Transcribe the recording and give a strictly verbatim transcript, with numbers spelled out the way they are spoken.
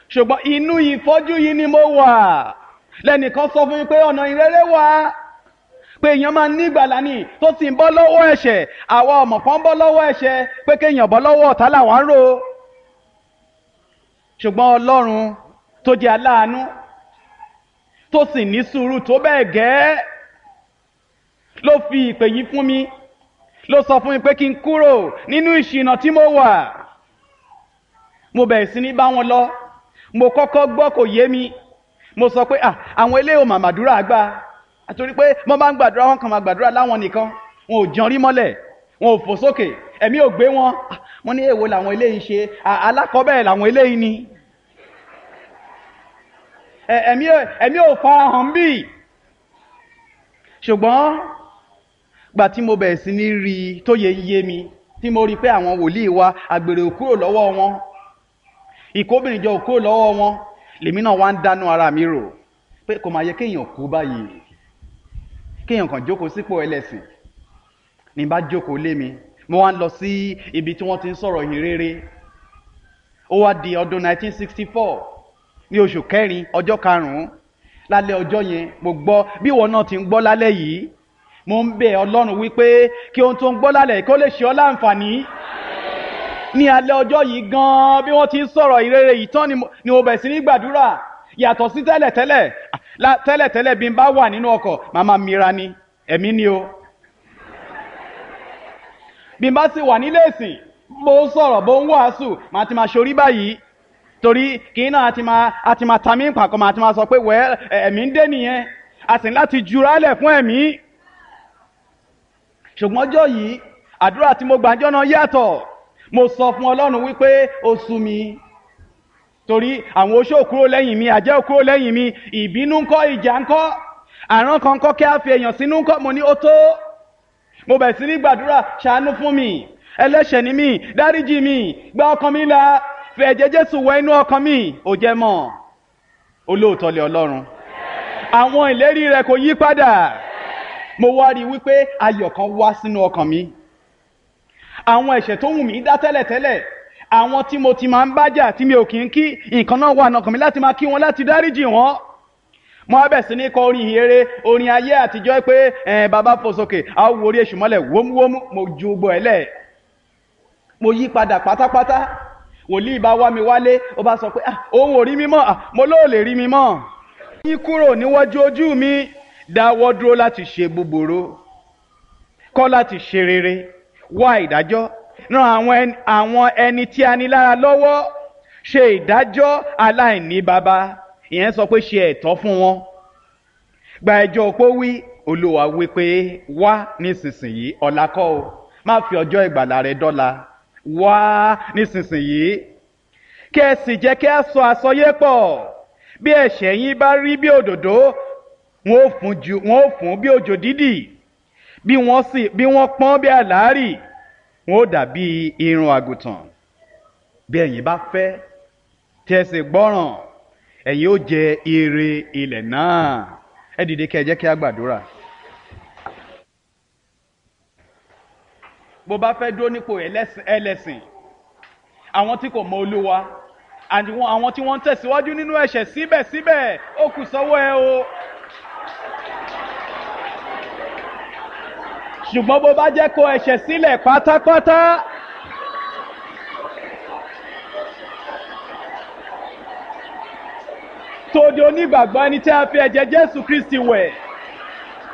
ṣùgbọ́n inú ìfọ́jú yìí ni mo wà. Lẹ́nìkan sọ fún mi pé ọ̀nà ìrere wà, pé èèyàn máa ní ìgbàlà ni tó sì ń bọ́ lọ́wọ́ ẹ̀ṣẹ̀. Àwa ọmọ kan bọ́ lọ́wọ́ ẹ̀ṣẹ̀, pé kéèyàn bọ́ lọ́wọ́ ọ̀tá làwọn ń rò. Ṣùgbọ́n Ọlọ́run tó jẹ́ aláàánú, tó sì ní sùúrù tó bẹ́ẹ̀ gẹ́, ló fi ìpè yìí fún mi, ló sọ fún mi pé kí n kúrò nínú ìṣìnà tí mo wà. Mo bẹ̀rẹ̀ sí ní bá wọn lọ. Mo kọ́kọ́ gbọ́ kò yé mi. Mo sọ pé àwọn eléyìí ò mà màdúrà gbà, àtorí pé wọ́n bá ń gbàdúrà wọn kàn máa gbàdúrà láwọn nìkan, wọn ò jẹun rí mọ́lẹ̀, wọn ò fò sókè, ẹ̀mí ò gbé wọn. Wọ́n ní èwo làwọn eléyìí ṣe, alákọ̀ọ́bẹ̀rẹ̀ làwọn eléyìí ni, ẹ̀mí ò farahàn bí. Ṣùgbọ́n gbà tí mo bẹ̀rẹ̀ sí ní rí tó yẹ yé mi, tí mo rí pé àwọn wòlíì wa àgbèrè ò kúrò lọ́wọ́ wọn, ìkóbìnrin jọ ò kúrò lọ́wọ́ wọn, lèmi náà wá ń dánú ara mi rò pé kò máa yẹ kéèyàn kú báyìí, kéèyàn kàn jókòó sípò ẹlẹ́sìn. Ní bá jókòó lé mi, mo wá ń lọ sí ibi tí wọ́n ti ń sọ̀rọ̀ ìhìn rere. Ó wá di ọdún nineteen sixty-four ní oṣù kẹrin ọjọ́ karùn-ún. Lálẹ́ ọjọ́ yẹn mo gbọ́ bí ìwọ náà ti ń gbọ́ lálẹ́ yìí. Mo ń bẹ̀ Ọlọ́run wípé kí ohun tó ń gbọ́ lálẹ́ kó lè ṣe ọ́ láǹfààní. Ní alẹ́ ọjọ́ yìí gan-an bí wọ́n ti ń sọ̀rọ̀ ìrere yìí tán ni mo bẹ̀rẹ̀ sí ní gbàdúrà. Yàtọ̀ sí tẹ́lẹ̀tẹ́lẹ̀, tẹ́lẹ̀tẹ́lẹ̀ bí n bá wà nínú ọkọ̀ màmá mira ni, ẹ̀mí ni o. Bí n bá sì wà nílé ìsìn, bó ń sọ̀rọ̀ bó ń wàásù, màá ti máa ṣorí báyìí. Torí kì í náà àti máa àti máa ta mí pàkọ́, màá ti máa sọ pé wẹ́ ẹ̀mí ń dé nìyẹn, a sì ní láti jurálẹ̀ fún ẹ̀mí. Ṣùgbọ́n ọjọ́ yìí àdúrà tí mo gbàjọ́ náà yàtọ̀. Mo sọ fún Ọlọ́run wípé ó sú mi, torí àwọn oṣó kúrò lẹ́yìn mi, àjẹ́ kúrò lẹ́yìn mi, ìbínú ńkọ́, ìjà ńkọ́, àrán kan ńkọ́, kí a fi èèyàn sínú ńkọ́. Mo ní ó tó. Mo bẹ̀rẹ̀ sí ní gbàdúrà, ṣàánú fún mi, ẹlẹ́ṣẹ̀ ni mí, dáríjì mi, gba ọkàn mi là, fi ẹ̀jẹ̀ Jésù wẹ inú ọkàn mi. Ó jẹ́ mọ́ olóòótọ́ lé Ọlọ́run, àwọn ìlérí rẹ̀ kò yí padà. Mo wá rí wípé ayọ̀ kan wá sínú ọkàn mi. Àwọn ẹ̀ṣẹ̀ tó wù mí dá tẹ́lẹ̀tẹ́lẹ̀, àwọn tí mo ti máa ń bájà tí mi ò kí ń kí, nǹkan náà wà nọkàn mi láti máa kí wọn, láti dáríjì wọn. Mo á bẹ̀ sí ní kọ orin ìhìnrere, orin ayé àtijọ́ pé ẹ̀ bàbá fò sókè, a ó wo orí èṣù mọ́lẹ̀ wómúwómú. Mo ju gbọ́ ẹ̀ lẹ̀. Mo yí padà pátápátá. Wòlíì bá wá mi wálé, ó bá sọ pé ah òun ò rí mi mọ́. Ah mo lóò lè rí mi mọ́. Yí kúrò níwájú ojú mi, dáwọ́ dúró láti ṣe búburú, kọ́ láti ṣe rere, wá ìdájọ́, ràn àwọn ẹni tí a ní lára lọ́wọ́, ṣe ìdájọ́ aláìní baba. Ìyẹn sọ pé ṣe ẹ̀tọ́ fún wọn. Gba ẹjọ́ opó wí, Olúwa wí pé wá nísinsìnyí, ọ̀la kọ́ o, má fi ọjọ́ ìgbàlà rẹ dọ́là. Wá nísinsìnyí, kí ẹ sì jẹ́ kí a sọ àsọyé pọ̀. Bí ẹ̀ṣẹ̀ yín bá rí bí òdòdó, wọn ó fún ju wọn ó fún bí òjò dídì. Bí wọ́n sì bí wọ́n pọ́n bí àlárì, wọn ó dàbí irun àgùntàn. Bí ẹ̀yin bá fẹ́, tí ẹ sì gbọ́ràn, ẹ̀yin ó jẹ ire ilẹ̀ náà. Ẹ dìde kí ẹ jẹ́ kí a gbàdúrà. Bó bá fẹ́ dúró nípò ẹlẹ́sìn, àwọn tí kò mọ Olúwa, àwọn tí wọ́n ń tẹ̀síwájú nínú ẹ̀ṣẹ̀ síbẹ̀síbẹ̀, ó kù sọ́wọ́ ẹ o. Ṣùgbọ́n bó bá jẹ́ kó ẹ̀ṣẹ̀ sílẹ̀ pátápátá, tó di onígbàgbọ́, ẹni tí a fi ẹ̀jẹ̀ Jésù Kristi wẹ̀,